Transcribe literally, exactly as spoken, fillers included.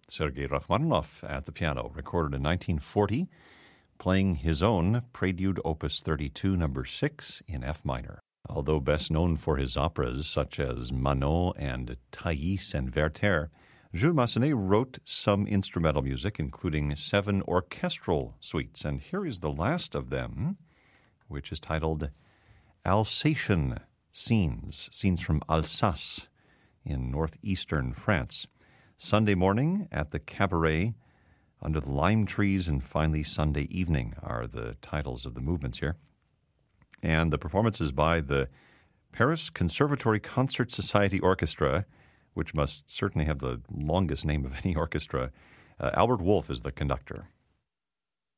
Sergei Rachmaninoff at the piano, recorded in nineteen forty, playing his own Prelude Opus thirty-two, number six, in F minor. Although best known for his operas such as Manon and Thais and Werther, Jules Massenet wrote some instrumental music, including seven orchestral suites, and here is the last of them, which is titled Alsatian Scenes, Scenes from Alsace in northeastern France. Sunday morning at the Cabaret, Under the Lime Trees, and finally Sunday Evening are the titles of the movements here. And the performance is by the Paris Conservatory Concert Society Orchestra, which must certainly have the longest name of any orchestra. Uh, Albert Wolff is the conductor.